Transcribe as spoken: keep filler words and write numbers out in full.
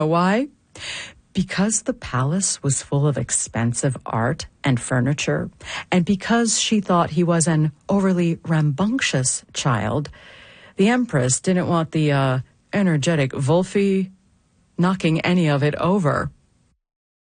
Why? Because the palace was full of expensive art and furniture, and because she thought he was an overly rambunctious child, the Empress didn't want the uh, energetic Wolfie knocking any of it over.